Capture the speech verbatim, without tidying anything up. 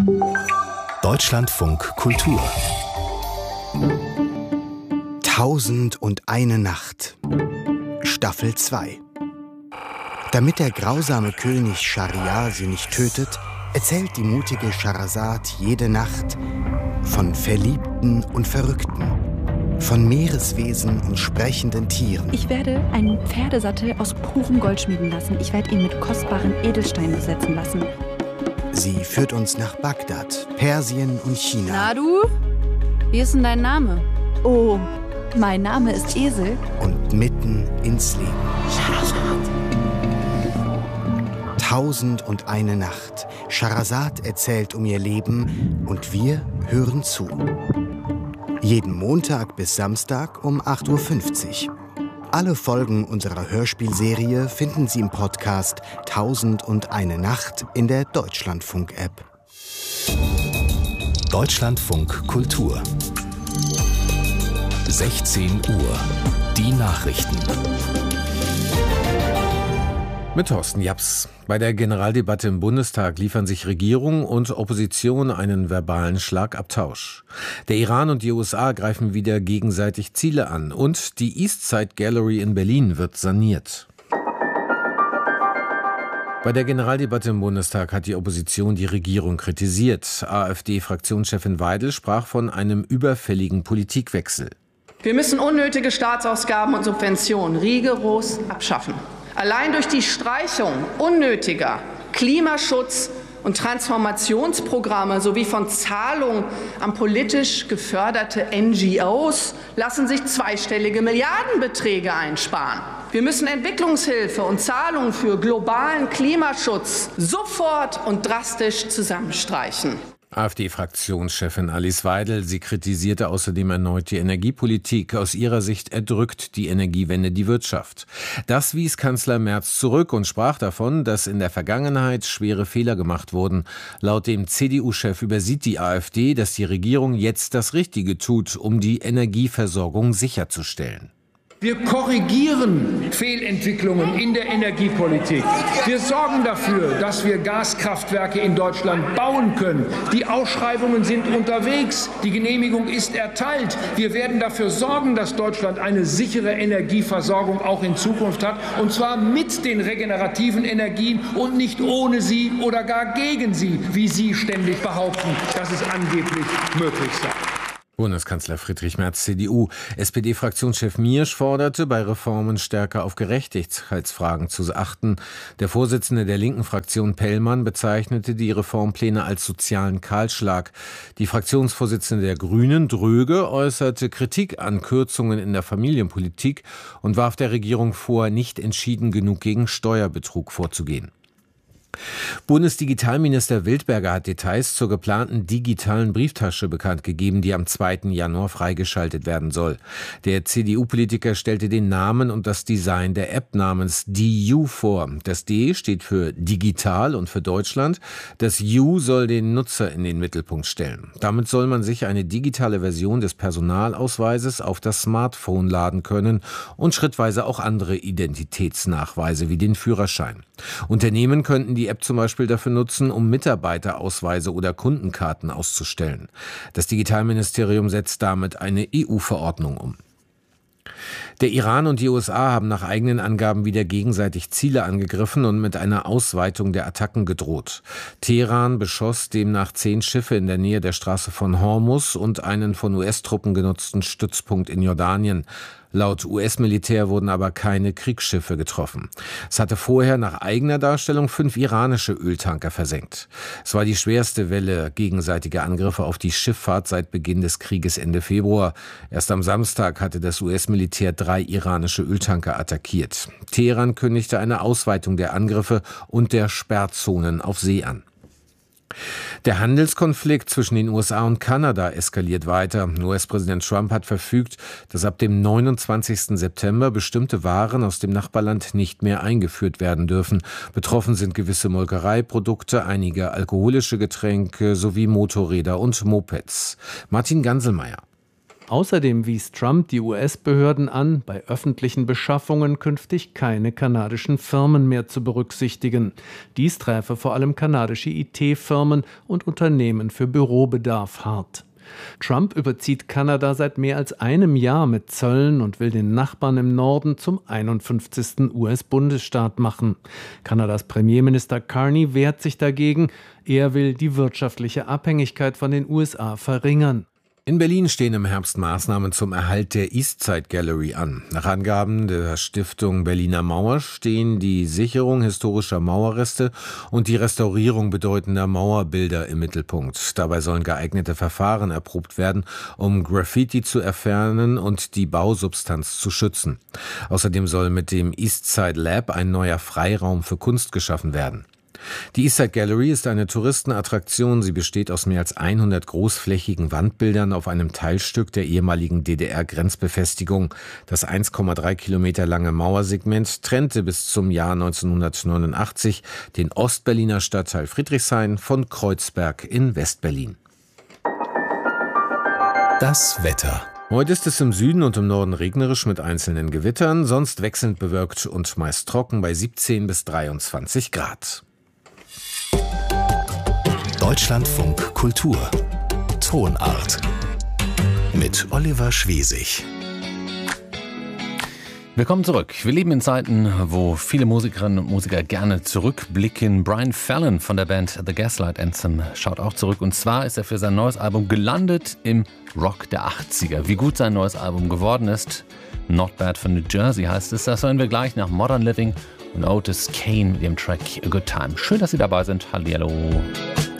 Deutschlandfunk Kultur. Tausend und eine Nacht. Staffel zwei. Damit der grausame König Schahriar sie nicht tötet, erzählt die mutige Schehersad jede Nacht von Verliebten und Verrückten, von Meereswesen und sprechenden Tieren. Ich werde einen Pferdesattel aus purem Gold schmieden lassen. Ich werde ihn mit kostbaren Edelsteinen besetzen lassen. Sie führt uns nach Bagdad, Persien und China. Na du? Wie ist denn dein Name? Oh, mein Name ist Esel. Und mitten ins Leben. Tausend und eine Nacht. Schehersad erzählt um ihr Leben und wir hören zu. Jeden Montag bis Samstag um acht Uhr fünfzig. Alle Folgen unserer Hörspielserie finden Sie im Podcast Tausend und eine Nacht in der Deutschlandfunk-App. Deutschlandfunk Kultur. sechzehn Uhr. Die Nachrichten. Mit Thorsten Japs. Bei der Generaldebatte im Bundestag liefern sich Regierung und Opposition einen verbalen Schlagabtausch. Der Iran und die U S A greifen wieder gegenseitig Ziele an und die Eastside Gallery in Berlin wird saniert. Bei der Generaldebatte im Bundestag hat die Opposition die Regierung kritisiert. AfD-Fraktionschefin Weidel sprach von einem überfälligen Politikwechsel. Wir müssen unnötige Staatsausgaben und Subventionen rigoros abschaffen. Allein durch die Streichung unnötiger Klimaschutz- und Transformationsprogramme sowie von Zahlungen an politisch geförderte N G Os lassen sich zweistellige Milliardenbeträge einsparen. Wir müssen Entwicklungshilfe und Zahlungen für globalen Klimaschutz sofort und drastisch zusammenstreichen. AfD-Fraktionschefin Alice Weidel, sie kritisierte außerdem erneut die Energiepolitik. Aus ihrer Sicht erdrückt die Energiewende die Wirtschaft. Das wies Kanzler Merz zurück und sprach davon, dass in der Vergangenheit schwere Fehler gemacht wurden. Laut dem C D U-Chef übersieht die AfD, dass die Regierung jetzt das Richtige tut, um die Energieversorgung sicherzustellen. Wir korrigieren Fehlentwicklungen in der Energiepolitik. Wir sorgen dafür, dass wir Gaskraftwerke in Deutschland bauen können. Die Ausschreibungen sind unterwegs. Die Genehmigung ist erteilt. Wir werden dafür sorgen, dass Deutschland eine sichere Energieversorgung auch in Zukunft hat. Und zwar mit den regenerativen Energien und nicht ohne sie oder gar gegen sie, wie Sie ständig behaupten, dass es angeblich möglich sei. Bundeskanzler Friedrich Merz, C D U. S P D-Fraktionschef Miersch forderte, bei Reformen stärker auf Gerechtigkeitsfragen zu achten. Der Vorsitzende der linken Fraktion Pellmann bezeichnete die Reformpläne als sozialen Kahlschlag. Die Fraktionsvorsitzende der Grünen, Dröge, äußerte Kritik an Kürzungen in der Familienpolitik und warf der Regierung vor, nicht entschieden genug gegen Steuerbetrug vorzugehen. Bundesdigitalminister Wildberger hat Details zur geplanten digitalen Brieftasche bekannt gegeben, die am zweiten Januar freigeschaltet werden soll. Der C D U-Politiker stellte den Namen und das Design der App namens D U vor. Das D steht für digital und für Deutschland. Das U soll den Nutzer in den Mittelpunkt stellen. Damit soll man sich eine digitale Version des Personalausweises auf das Smartphone laden können und schrittweise auch andere Identitätsnachweise wie den Führerschein. Unternehmen könnten die App zum Beispiel dafür nutzen, um Mitarbeiterausweise oder Kundenkarten auszustellen. Das Digitalministerium setzt damit eine E U-Verordnung um. Der Iran und die U S A haben nach eigenen Angaben wieder gegenseitig Ziele angegriffen und mit einer Ausweitung der Attacken gedroht. Teheran beschoss demnach zehn Schiffe in der Nähe der Straße von Hormuz und einen von U S-Truppen genutzten Stützpunkt in Jordanien. Laut U S-Militär wurden aber keine Kriegsschiffe getroffen. Es hatte vorher nach eigener Darstellung fünf iranische Öltanker versenkt. Es war die schwerste Welle gegenseitiger Angriffe auf die Schifffahrt seit Beginn des Krieges Ende Februar. Erst am Samstag hatte das U S-Militär drei iranische Öltanker attackiert. Teheran kündigte eine Ausweitung der Angriffe und der Sperrzonen auf See an. Der Handelskonflikt zwischen den U S A und Kanada eskaliert weiter. U S-Präsident Trump hat verfügt, dass ab dem neunundzwanzigsten September bestimmte Waren aus dem Nachbarland nicht mehr eingeführt werden dürfen. Betroffen sind gewisse Molkereiprodukte, einige alkoholische Getränke sowie Motorräder und Mopeds. Martin Ganselmeier. Außerdem wies Trump die U S-Behörden an, bei öffentlichen Beschaffungen künftig keine kanadischen Firmen mehr zu berücksichtigen. Dies träfe vor allem kanadische I T-Firmen und Unternehmen für Bürobedarf hart. Trump überzieht Kanada seit mehr als einem Jahr mit Zöllen und will den Nachbarn im Norden zum einundfünfzigsten U S-Bundesstaat machen. Kanadas Premierminister Carney wehrt sich dagegen. Er will die wirtschaftliche Abhängigkeit von den U S A verringern. In Berlin stehen im Herbst Maßnahmen zum Erhalt der Eastside Gallery an. Nach Angaben der Stiftung Berliner Mauer stehen die Sicherung historischer Mauerreste und die Restaurierung bedeutender Mauerbilder im Mittelpunkt. Dabei sollen geeignete Verfahren erprobt werden, um Graffiti zu entfernen und die Bausubstanz zu schützen. Außerdem soll mit dem Eastside Lab ein neuer Freiraum für Kunst geschaffen werden. Die Eastside Gallery ist eine Touristenattraktion. Sie besteht aus mehr als hundert großflächigen Wandbildern auf einem Teilstück der ehemaligen D D R-Grenzbefestigung. Das eins Komma drei Kilometer lange Mauersegment trennte bis zum Jahr neunzehnhundertneunundachtzig den Ostberliner Stadtteil Friedrichshain von Kreuzberg in Westberlin. Das Wetter. Heute ist es im Süden und im Norden regnerisch mit einzelnen Gewittern, sonst wechselnd bewölkt und meist trocken bei siebzehn bis dreiundzwanzig Grad. Deutschlandfunk Kultur. Tonart. Mit Oliver Schwesig. Willkommen zurück. Wir leben in Zeiten, wo viele Musikerinnen und Musiker gerne zurückblicken. Brian Fallon von der Band The Gaslight Anthem schaut auch zurück. Und zwar ist er für sein neues Album gelandet im Rock der achtziger. Wie gut sein neues Album geworden ist, Not Bad for New Jersey heißt es. Das hören wir gleich nach Modern Living und Otis Kane mit dem Track A Good Time. Schön, dass Sie dabei sind. Hallihallo.